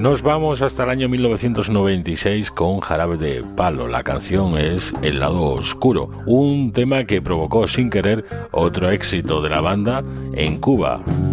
Nos vamos hasta el año 1996 con Jarabe de Palo. La canción es El lado oscuro, un tema que provocó sin querer otro éxito de la banda en Cuba.